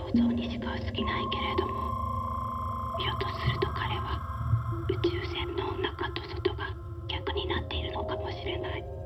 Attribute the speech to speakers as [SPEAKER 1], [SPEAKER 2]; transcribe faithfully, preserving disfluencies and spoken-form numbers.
[SPEAKER 1] 像にしか過ぎないけれども、ひょっとすると彼は宇宙船の中と外が逆になっているのかもしれない。